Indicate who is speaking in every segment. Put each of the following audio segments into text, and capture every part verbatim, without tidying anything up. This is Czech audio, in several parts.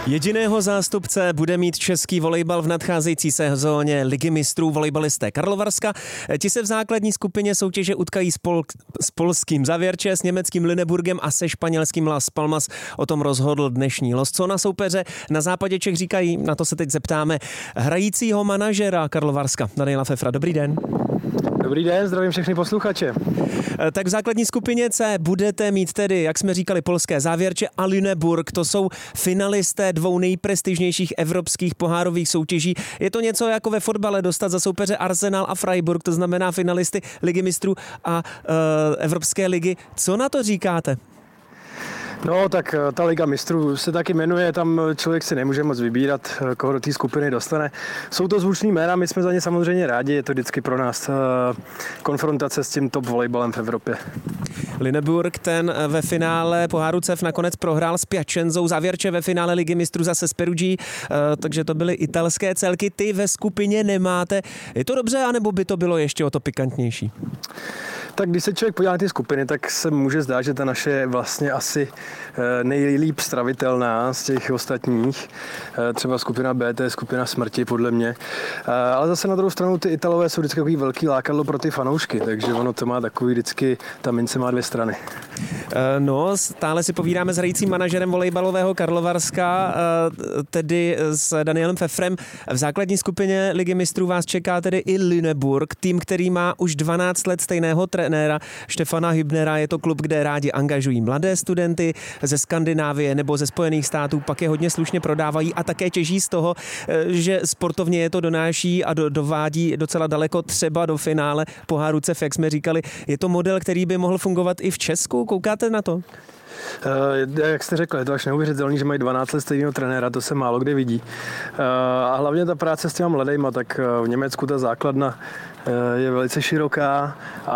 Speaker 1: Jediného zástupce bude mít český volejbal v nadcházející sezóně Ligy mistrů volejbalisté Karlovarska. Ti se v základní skupině soutěže utkají s, Pol- s polským Závěrče, s německým Lüneburgem a se španělským Las Palmas. O tom rozhodl dnešní los. Co na soupeře na západě Čech říkají, na to se teď zeptáme hrajícího manažera Karlovarska Daniela Pfeffera. Dobrý den.
Speaker 2: Dobrý den, zdravím všechny posluchače.
Speaker 1: Tak v základní skupině C budete mít tedy, jak jsme říkali, polské Závěrče a Lüneburg. To jsou finalisté dvou nejprestižnějších evropských pohárových soutěží. Je to něco jako ve fotbale dostat za soupeře Arsenal a Freiburg, to znamená finalisty Ligy mistrů a uh, Evropské ligy. Co na to říkáte?
Speaker 2: No, tak ta Liga mistrů se taky jmenuje, tam člověk si nemůže moc vybírat, koho do té skupiny dostane. Jsou to zvučný jména, my jsme za ně samozřejmě rádi, je to vždycky pro nás konfrontace s tím top volejbalem v Evropě.
Speaker 1: Lüneburg, ten ve finále poháru C E F nakonec prohrál s Piacenzou, Závěrče ve finále Ligy mistrů zase s Perugí, takže to byly italské celky, ty ve skupině nemáte. Je to dobře, anebo by to bylo ještě o to pikantnější?
Speaker 2: Tak když se člověk podívá na ty skupiny, tak se může zdát, že ta naše je vlastně asi nejlíp stravitelná z těch ostatních. Třeba skupina B, to je skupina smrti podle mě. Ale zase na druhou stranu ty Italové jsou vždycky takový velký lákadlo pro ty fanoušky, takže ono to má takový vždycky, ta mince má dvě strany.
Speaker 1: No, stále si povídáme s hrajícím manažerem volejbalového Karlovarska, tedy s Danielem Pfefferem. V základní skupině Ligy mistrů vás čeká tedy i Lüneburg, tým, který má už dvanáct let stejného trenéra Štefana Hübnera. Je to klub, kde rádi angažují mladé studenty ze Skandinávie nebo ze Spojených států, pak je hodně slušně prodávají a také těží z toho, že sportovně je to donáší a do, dovádí docela daleko, třeba do finále poháru C E F, jak jsme říkali. Je to model, který by mohl fungovat i v Česku? Koukáte na to?
Speaker 2: Uh, jak jste řekl, je to až neuvěřitelný, že mají dvanáct let stejného trenéra, to se málo kde vidí. Uh, a hlavně ta práce s těma mladejma, tak v Německu ta základna uh, je velice široká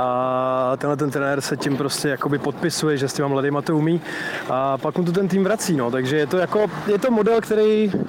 Speaker 2: a tenhle ten trenér se tím prostě jakoby podpisuje, že s těma mladejma to umí a pak mu to ten tým vrací, no. Takže je to, jako, je to model, který uh,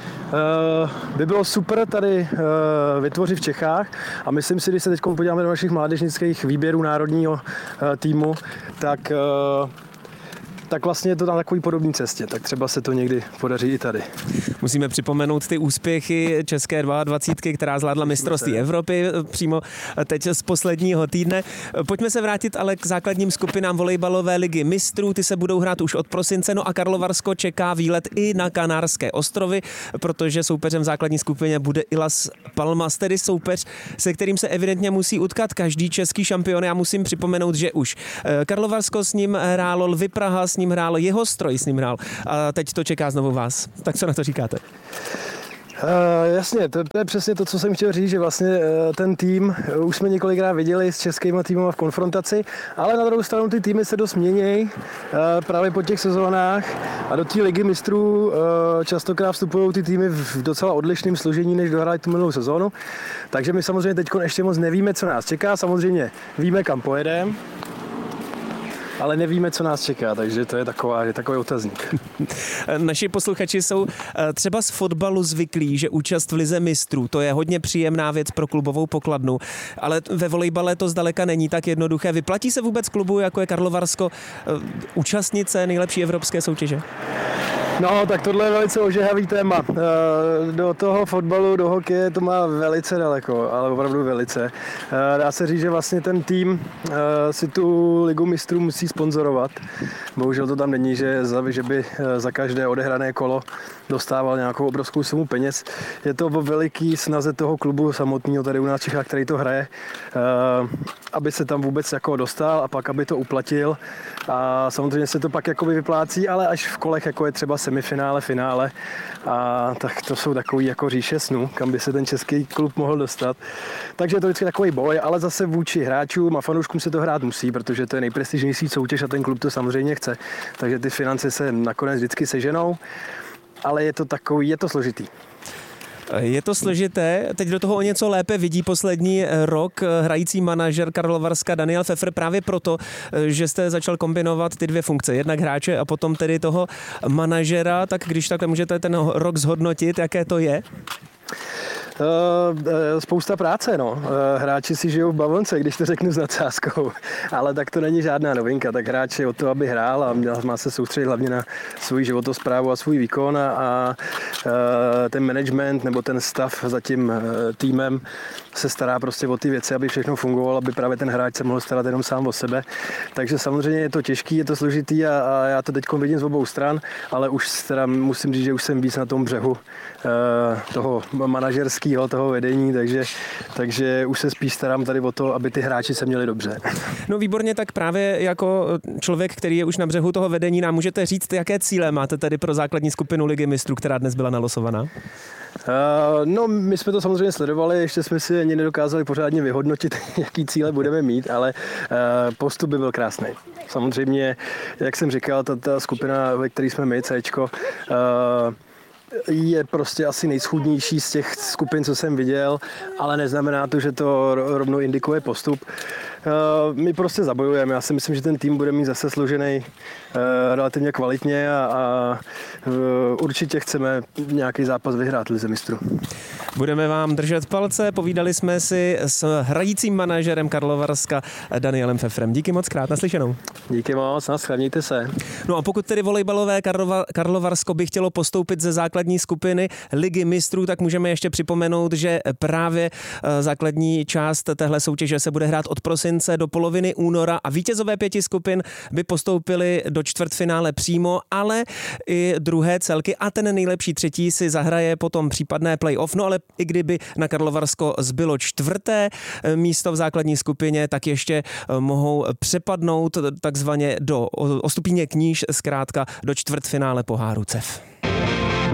Speaker 2: by bylo super tady uh, vytvořit v Čechách a myslím si, když se teď podíváme do našich mládežnických výběrů národního uh, týmu, tak uh, tak vlastně je to na takový podobné cestě, tak třeba se to někdy podaří i tady.
Speaker 1: Musíme připomenout ty úspěchy české dvacítky, která zvládla mistrovství Evropy přímo teď z posledního týdne. Pojďme se vrátit ale k základním skupinám volejbalové Ligy mistrů. Ty se budou hrát už od prosince, no a Karlovarsko čeká výlet i na Kanárské ostrovy, protože soupeřem v základní skupině bude i Las Palmas, tedy soupeř, se kterým se evidentně musí utkat každý český šampion. Já musím připomenout, že už Karlovarsko s ním hrálo, Lvy Praha s ním hrál, jeho stroj s ním hrál a teď to čeká znovu vás. Tak co na to říkáte?
Speaker 2: Uh, jasně, to, to je přesně to, co jsem chtěl říct, že vlastně uh, ten tým, uh, už jsme několikrát viděli s českýma týmama v konfrontaci, ale na druhou stranu ty týmy se dost měnějí uh, právě po těch sezónách a do té Ligy mistrů uh, častokrát vstupují ty týmy v docela odlišném složení, než dohráli tu minulou sezónu. Takže my samozřejmě teď ještě moc nevíme, co nás čeká, samozřejmě víme, kam pojedeme, ale nevíme, co nás čeká, takže to je taková, je takový otazník.
Speaker 1: Naši posluchači jsou třeba z fotbalu zvyklí, že účast v Lize mistrů, to je hodně příjemná věc pro klubovou pokladnu, ale ve volejbale to zdaleka není tak jednoduché. Vyplatí se vůbec klubu, jako je Karlovarsko, účastnit se nejlepší evropské soutěže?
Speaker 2: No, tak tohle je velice ožehavý téma. Do toho fotbalu, do hokeje to má velice daleko, ale opravdu velice. Dá se říct, že vlastně ten tým si tu Ligu mistrů musí sponzorovat. Bohužel to tam není, že, za, že by za každé odehrané kolo dostával nějakou obrovskou sumu peněz. Je to o veliký snaze toho klubu samotného tady u nás v Čechách, který to hraje, aby se tam vůbec jako dostal a pak aby to uplatil. A samozřejmě se to pak jakoby vyplácí, ale až v kolech, jako je třeba semifinále, finále. A tak to jsou takový jako říše snů, kam by se ten český klub mohl dostat. Takže je to vždycky takový boj, ale zase vůči hráčům a fanouškům se to hrát musí, protože to je nejprestižnější soutěž a ten klub to samozřejmě chce. Takže ty finance se nakonec vždycky seženou, ale je to takový, je to složitý.
Speaker 1: Je to složité, teď do toho o něco lépe vidí poslední rok hrající manažer Karlovarska Daniel Pfeffer právě proto, že jste začal kombinovat ty dvě funkce, jednak hráče a potom tedy toho manažera, tak když takhle můžete ten rok zhodnotit, jaké to je?
Speaker 2: Spousta práce, no. Hráči si žijou v bavlnce, když to řeknu s nadsázkou, ale tak to není žádná novinka. Tak hráč je o to, aby hrál a má se soustředit hlavně na svůj životosprávu a svůj výkon a, a ten management nebo ten stav za tím týmem se stará prostě o ty věci, aby všechno fungovalo, aby právě ten hráč se mohl starat jenom sám o sebe. Takže samozřejmě je to těžký, je to složitý a, a já to teď vidím z obou stran, ale už teda musím říct, že už jsem víc na tom břehu toho manažerského, toho vedení, takže, takže už se spíš starám tady o to, aby ty hráči se měli dobře.
Speaker 1: No výborně, tak právě jako člověk, který je už na břehu toho vedení, nám můžete říct, jaké cíle máte tady pro základní skupinu Ligy mistrů, která dnes byla nalosovaná? Uh,
Speaker 2: no, my jsme to samozřejmě sledovali, ještě jsme si ani nedokázali pořádně vyhodnotit, jaký cíle budeme mít, ale uh, postup by byl krásný. Samozřejmě, jak jsem říkal, ta, ta skupina, ve které jsme my, Cčko, uh, je prostě asi nejschůdnější z těch skupin, co jsem viděl, ale neznamená to, že to rovnou indikuje postup. My prostě zabojujeme. Já si myslím, že ten tým bude mít zase složený relativně kvalitně a, a určitě chceme nějaký zápas vyhrát Lize mistrů.
Speaker 1: Budeme vám držet palce. Povídali jsme si s hrajícím manažerem Karlovarska Danielem Pfeffrem. Díky moc krát, naslyšenou.
Speaker 2: Díky moc, naschledanou se.
Speaker 1: No a pokud tedy volejbalové Karlova, Karlovarsko by chtělo postoupit ze základní skupiny Ligy mistrů, tak můžeme ještě připomenout, že právě základní část téhle soutěže se bude hrát od prosince do poloviny února a vítězové pěti skupin by postoupili do čtvrtfinále přímo, ale i druhé celky a ten nejlepší třetí si zahraje potom případné play-off. No ale i kdyby na Karlovarsko zbylo čtvrté místo v základní skupině, tak ještě mohou přepadnout takzvaně do o stupínek níž, zkrátka do čtvrtfinále poháru C E F.